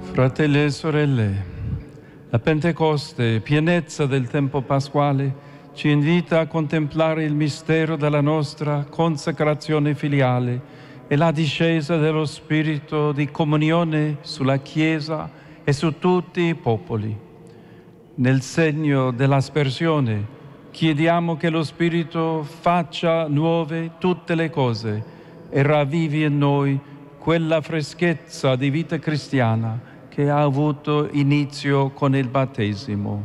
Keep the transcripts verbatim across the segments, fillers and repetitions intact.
Fratelli e sorelle, la Pentecoste, pienezza del tempo pasquale, ci invita a contemplare il mistero della nostra consacrazione filiale e la discesa dello Spirito di comunione sulla Chiesa e su tutti i popoli. Nel segno dell'aspersione chiediamo che lo Spirito faccia nuove tutte le cose e ravvivi in noi quella freschezza di vita cristiana che ha avuto inizio con il battesimo.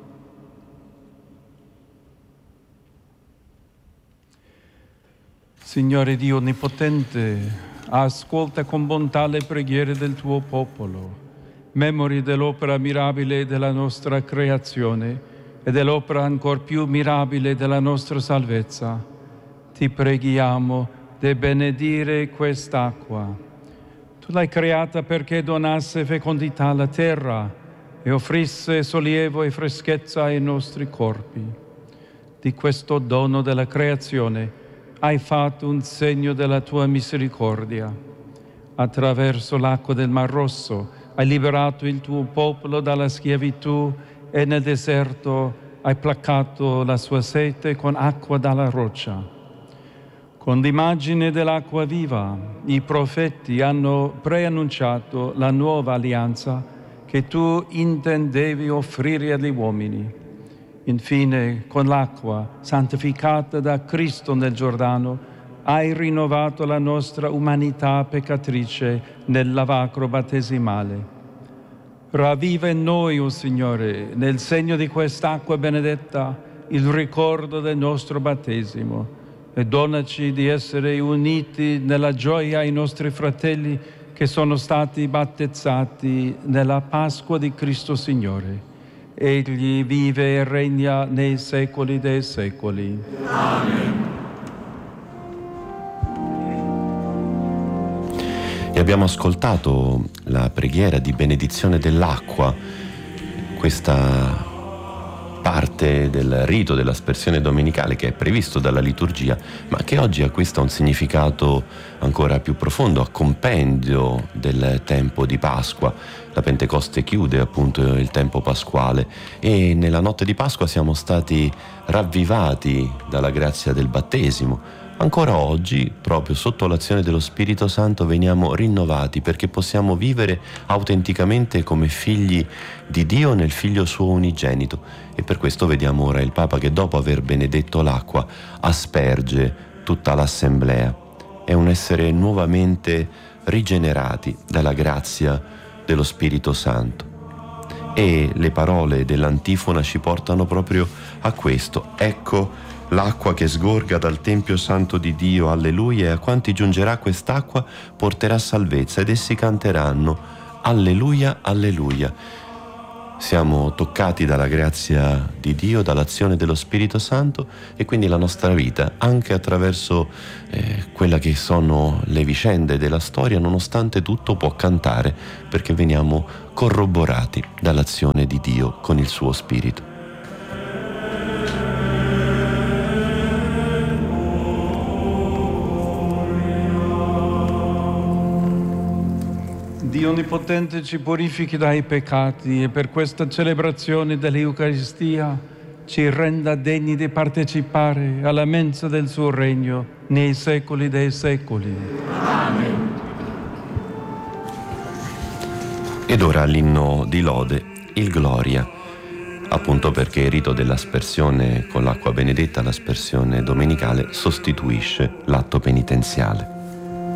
Signore Dio Onnipotente, ascolta con bontà le preghiere del tuo popolo, memori dell'opera mirabile della nostra creazione e dell'opera ancor più mirabile della nostra salvezza. Ti preghiamo di benedire quest'acqua. Tu l'hai creata perché donasse fecondità alla terra e offrisse sollievo e freschezza ai nostri corpi. Di questo dono della creazione hai fatto un segno della tua misericordia. Attraverso l'acqua del Mar Rosso hai liberato il tuo popolo dalla schiavitù e nel deserto hai placato la sua sete con acqua dalla roccia. Con l'immagine dell'acqua viva, i profeti hanno preannunciato la nuova alleanza che tu intendevi offrire agli uomini. Infine, con l'acqua santificata da Cristo nel Giordano, hai rinnovato la nostra umanità peccatrice nel lavacro battesimale. Ravviva in noi, o oh Signore, nel segno di quest'acqua benedetta, il ricordo del nostro battesimo e donaci di essere uniti nella gioia ai nostri fratelli che sono stati battezzati nella Pasqua di Cristo Signore. Egli vive e regna nei secoli dei secoli. Amen. E abbiamo ascoltato la preghiera di benedizione dell'acqua, questa parte del rito dell'aspersione domenicale che è previsto dalla liturgia, ma che oggi acquista un significato ancora più profondo, a compendio del tempo di Pasqua. La Pentecoste chiude appunto il tempo pasquale e nella notte di Pasqua siamo stati ravvivati dalla grazia del battesimo. Ancora oggi, proprio sotto l'azione dello Spirito Santo, veniamo rinnovati perché possiamo vivere autenticamente come figli di Dio nel Figlio suo unigenito. E per questo vediamo ora il Papa che dopo aver benedetto l'acqua asperge tutta l'assemblea. È un essere nuovamente rigenerati dalla grazia dello Spirito Santo. E le parole dell'antifona ci portano proprio a questo. Ecco l'acqua che sgorga dal Tempio Santo di Dio, alleluia, e a quanti giungerà quest'acqua porterà salvezza ed essi canteranno, alleluia, alleluia. Siamo toccati dalla grazia di Dio, dall'azione dello Spirito Santo e quindi la nostra vita, anche attraverso eh, quella che sono le vicende della storia, nonostante tutto può cantare perché veniamo corroborati dall'azione di Dio con il suo Spirito. Dio Onnipotente ci purifichi dai peccati e per questa celebrazione dell'Eucaristia ci renda degni di partecipare alla mensa del suo regno nei secoli dei secoli. Amen. Ed ora l'inno di lode, il Gloria, appunto perché il rito dell'aspersione con l'acqua benedetta, l'aspersione domenicale, sostituisce l'atto penitenziale.